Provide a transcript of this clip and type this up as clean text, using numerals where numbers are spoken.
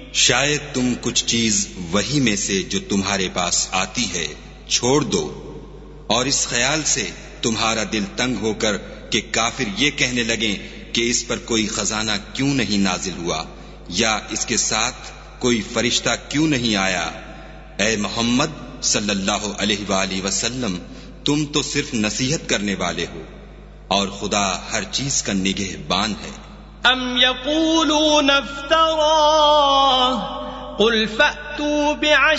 शायद तुम कुछ चीज वही में से जो तुम्हारे पास आती है छोड़ दो, और इस ख्याल से तुम्हारा दिल तंग होकर कि काफिर ये कहने लगे कि इस पर कोई खजाना क्यों नहीं नाजिल हुआ, या इसके साथ कोई फरिश्ता क्यों नहीं आया। ऐ मोहम्मद सल्लल्लाहु अलैहि वसल्लम, तुम तो सिर्फ नसीहत करने वाले हो, और खुदा हर चीज का निगहबान है। अम यक़ूलून इफ्तरा कुल फ़अतू बिअशरि